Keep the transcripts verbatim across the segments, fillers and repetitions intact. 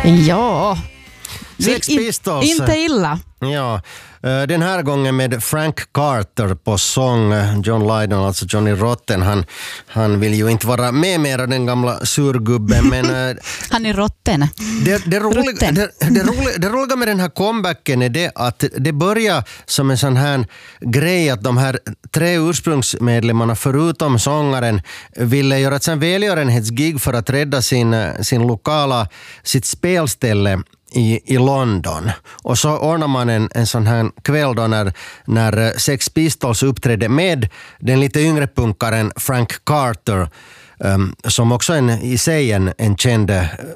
Ja, Sex Pistols. Inte illa. Ja, den här gången med Frank Carter på sång. John Lydon, alltså Johnny Rotten, han, han vill ju inte vara med mera, den gamla surgubben. Men han är rotten. Det, det, roliga, det, det, roliga, det roliga med den här comebacken är det att det börjar som en sån här grej att de här tre ursprungsmedlemmarna förutom sångaren ville göra ett sån välgörenhetsgig för att rädda sin, sin lokala, sitt spelställe I, i London. Och så ordnar man en, en sån här kväll då när, när Sex Pistols uppträdde med den lite yngre punkaren Frank Carter, um, som också en, i sig en, en känd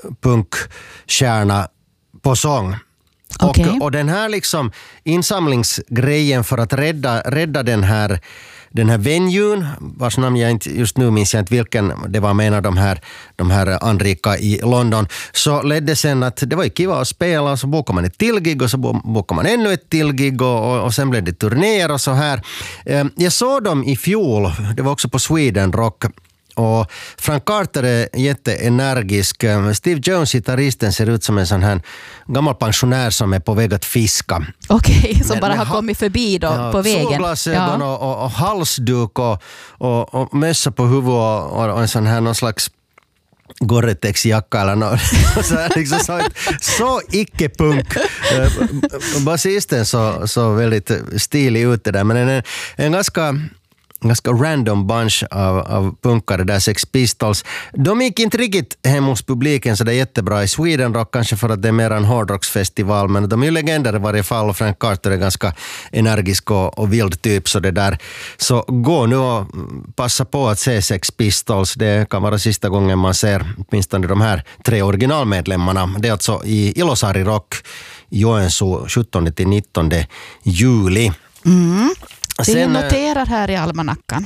punkkärna på sång. Okay. Och, och den här liksom insamlingsgrejen för att rädda, rädda den här den här venuen, vars namn jag inte, just nu minns jag inte vilken det var, menar de här, de här anrika i London, så ledde sen att det var ju kiva att spela, så bokade man ett till gig och så bokade man ännu ett till gig och, och, och sen blev det turnéer och så här. Jag såg dem i fjol, det var också på Sweden Rock. Och Frank Carter är jätteenergisk. Steve Jones, gitarristen, ser ut som en sån här gammal pensionär som är på väg att fiska. Okej, okay, som men, bara men, har ha, kommit förbi då, ja, på vägen. Solglasögon ja. och, och, och halsduk och, och, och mössa på huvudet och, och en sån här någon slags Gore-Tex-jacka eller något. så, liksom, så, så icke-punk. Basisten så, så väldigt stilig ute där, men en, en ganska ganska random bunch av, av punkare där, Sex Pistols. De gick inte riktigt hem hos publiken så det är jättebra i Sweden Rock, kanske för att det är mer en hårdrocksfestival, men de är ju legender i varje fall och Frank Carter är ganska energisk och, och vild typ, så det där. Så gå nu och passa på att se Sex Pistols. Det kan vara sista gången man ser åtminstone de här tre originalmedlemmarna. Det är alltså i Ilosari Rock i Joensuu sjuttonde till nittonde juli. Mm. Det sen, noterar här i almanackan.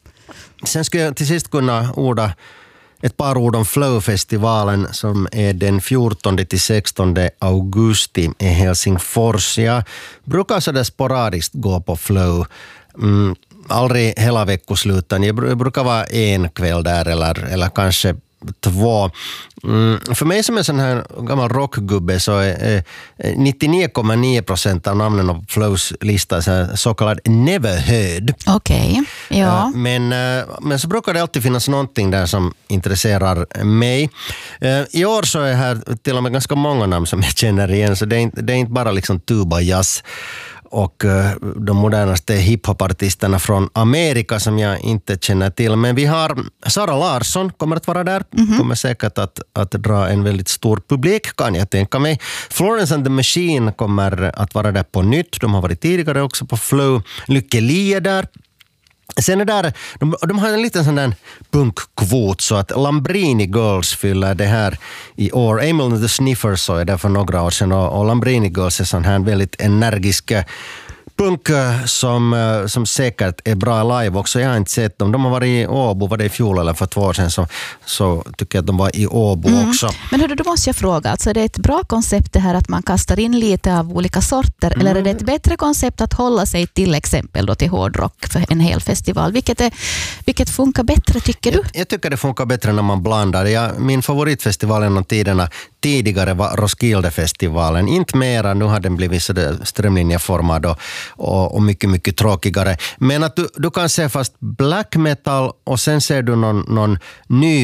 Sen ska jag till sist kunna orda ett par ord om Flow-festivalen som är den fjortonde till sextonde augusti i Helsingfors. Jag brukar sådär sporadiskt gå på Flow. Mm, aldrig hela veckosluten. Jag brukar vara en kväll där eller, eller kanske två. Mm, för mig som är sån här gammal rockgubbe så är eh, nittionio komma nio procent av namnen av Flows lista så, så kallad never heard. Okej, okay, ja. Uh, men, uh, men så brukar det alltid finnas någonting där som intresserar mig. Uh, I år så är här till och med ganska många namn som jag känner igen, så det är inte, det är inte bara liksom tuba jazz och uh, de modernaste hiphopartisterna från Amerika som jag inte känner till. Men vi har Sara Larsson kommer att vara där. Mm-hmm. Kommer säkert att, att dra en väldigt stor publik, kan jag tänka mig. Florence and the Machine kommer att vara där på nytt. De har varit tidigare också på Flow. Lykke Li är där. Sen är där, de, de har en liten sån där punkkvot så att Lambrini Girls fyller det här i år. Emil and the Sniffers så är där för några år sedan och, och Lambrini Girls är sån här väldigt energisk punk som, som säkert är bra live också. Jag har inte sett dem. De har varit i Åbo, var det i fjol eller för två år sedan, så, så tycker jag att de var i Åbo mm. också. Men hörru, då måste jag fråga, alltså är det ett bra koncept det här att man kastar in lite av olika sorter, mm. eller är det ett bättre koncept att hålla sig till exempel då till hårdrock för en hel festival? Vilket, är, vilket funkar bättre tycker du? Jag, jag tycker det funkar bättre när man blandar. Jag, min favoritfestival genom tiderna tidigare var Roskilde-festivalen. Inte mera, nu har den blivit så strömlinjeformad och, och, och mycket, mycket tråkigare. Men att du, du kan se fast black metal och sen ser du någon, någon ny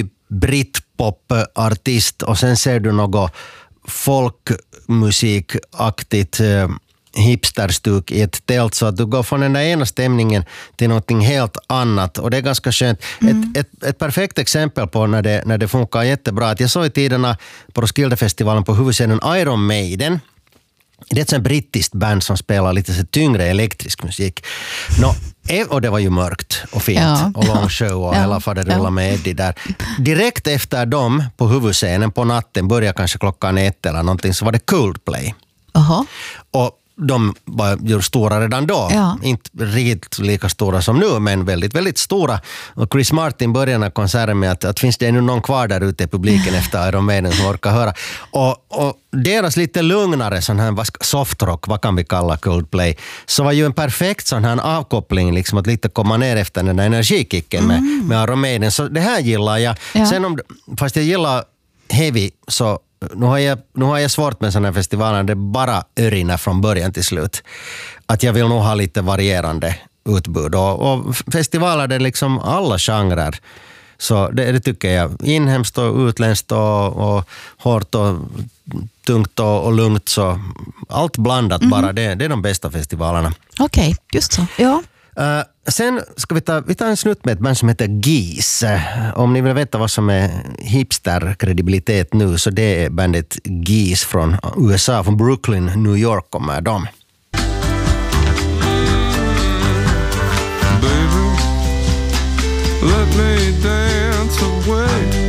britpop-artist och sen ser du något folkmusikaktigt hipsterstuk i ett tält, så att du går från den där ena stämningen till någonting helt annat och det är ganska skönt. Mm. Ett, ett, ett perfekt exempel på när det, när det funkar jättebra, att jag såg i tiderna på Roskilde-festivalen på huvudscenen Iron Maiden. Det är ett sånt brittiskt band som spelar lite så tyngre elektrisk musik. Nå, och det var ju mörkt och fint ja. och lång show och ja. hela faderullar ja. med Eddie där. Direkt efter dem på huvudscenen på natten, börjar kanske klockan ett eller någonting, så var det Coldplay. Aha. Och de var ju stora redan då. Ja. Inte riktigt lika stora som nu, men väldigt, väldigt stora. Och Chris Martin började den konserten med att, att finns det ännu någon kvar där ute i publiken efter Iron Maiden som orkar höra. Och, och deras lite lugnare sån här softrock, vad kan vi kalla Coldplay, så var ju en perfekt sån här avkoppling, liksom att lite komma ner efter den där energikicken med, mm. med Iron Maiden. Så det här gillar jag. Ja. Sen om, fast jag gillar heavy, så nu har jag, nu har jag svårt med sådana här festivaler, det är bara örina från början till slut. Att jag vill nog ha lite varierande utbud. Och, och festivaler, det är liksom alla genrer. Så det, det tycker jag. Inhemskt och utländskt och, och hårt och tungt och, och lugnt. Så allt blandat mm. bara. Det, det är de bästa festivalerna. Okej, okay, just så. Ja. Uh, sen ska vi ta, vi tar en snutt med ett band som heter Gees. Uh, om ni vill veta vad som är hipster-kredibilitet nu, så det är bandet Gees från U S A, från Brooklyn, New York kommer de. Baby, let me dance away.